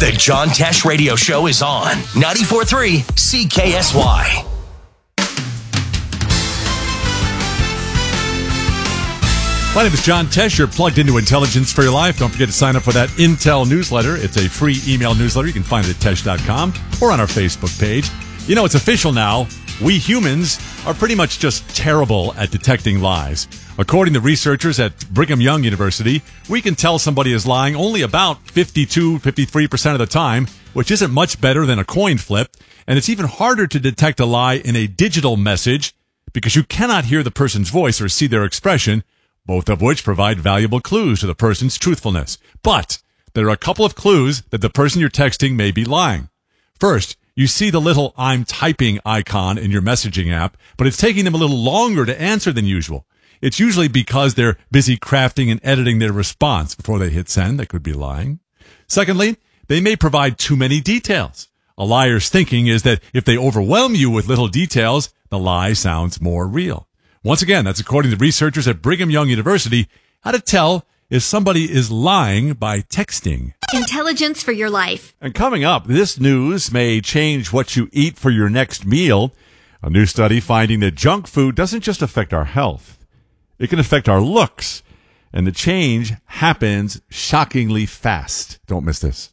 The John Tesh Radio Show is on 94.3 CKSY. My name is John Tesh. You're plugged into Intelligence for Your Life. Don't forget to sign up for that Intel newsletter. It's a free email newsletter. You can find it at Tesh.com or on our Facebook page. You know, it's official now. We humans are pretty much just terrible at detecting lies. According to researchers at Brigham Young University, we can tell somebody is lying only about 53% of the time, which isn't much better than a coin flip. And it's even harder to detect a lie in a digital message because you cannot hear the person's voice or see their expression, both of which provide valuable clues to the person's truthfulness. But there are a couple of clues that the person you're texting may be lying. First, you see the little I'm typing icon in your messaging app, but it's taking them a little longer to answer than usual. It's usually because they're busy crafting and editing their response before they hit send. They could be lying. Secondly, they may provide too many details. A liar's thinking is that if they overwhelm you with little details, the lie sounds more real. Once again, that's according to researchers at Brigham Young University, how to tell if somebody is lying by texting. Intelligence for Your Life. And coming up, this news may change what you eat for your next meal. A new study finding that junk food doesn't just affect our health. It can affect our looks. And the change happens shockingly fast. Don't miss this.